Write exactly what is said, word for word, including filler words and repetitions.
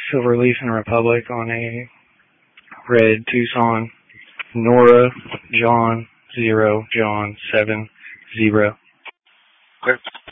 Silverleaf and Republic on a red Tucson. Nora, John, zero, John, seven, zero. Okay.